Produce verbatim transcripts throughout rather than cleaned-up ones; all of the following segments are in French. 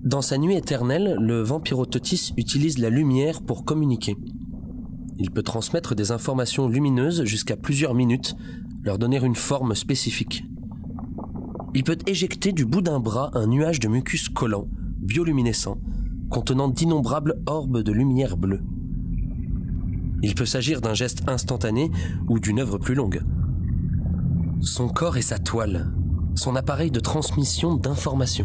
Dans sa nuit éternelle, le Vampirototis utilise la lumière pour communiquer. Il peut transmettre des informations lumineuses jusqu'à plusieurs minutes, leur donner une forme spécifique. Il peut éjecter du bout d'un bras un nuage de mucus collant, bioluminescent, contenant d'innombrables orbes de lumière bleue. Il peut s'agir d'un geste instantané ou d'une œuvre plus longue. Son corps est sa toile, son appareil de transmission d'informations.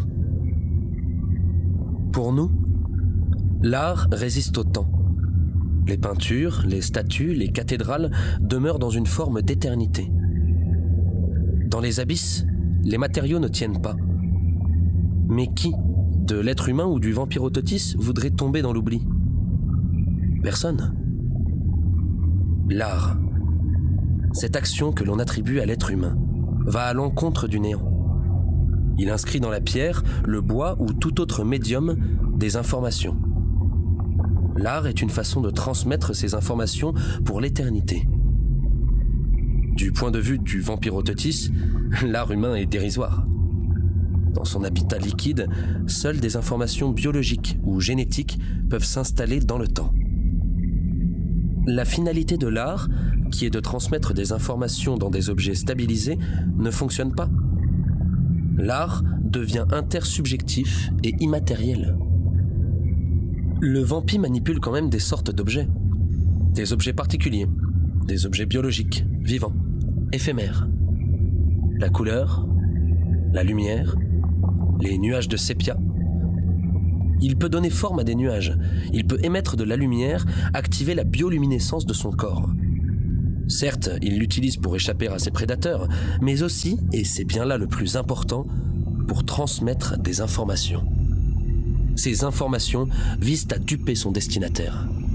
Pour nous, l'art résiste au temps. Les peintures, les statues, les cathédrales demeurent dans une forme d'éternité. Dans les abysses, les matériaux ne tiennent pas. Mais qui, de l'être humain ou du Vampirototis, voudrait tomber dans l'oubli ? Personne. L'art, cette action que l'on attribue à l'être humain, va à l'encontre du néant. Il inscrit dans la pierre, le bois ou tout autre médium des informations. L'art est une façon de transmettre ces informations pour l'éternité. Du point de vue du Vampirototis, l'art humain est dérisoire. Dans son habitat liquide, seules des informations biologiques ou génétiques peuvent s'installer dans le temps. La finalité de l'art, qui est de transmettre des informations dans des objets stabilisés, ne fonctionne pas. L'art devient intersubjectif et immatériel. Le vampi manipule quand même des sortes d'objets. Des objets particuliers, des objets biologiques, vivants, éphémères. La couleur, la lumière, les nuages de sépia. Il peut donner forme à des nuages, il peut émettre de la lumière, activer la bioluminescence de son corps. Certes, il l'utilise pour échapper à ses prédateurs, mais aussi, et c'est bien là le plus important, pour transmettre des informations. Ces informations visent à duper son destinataire.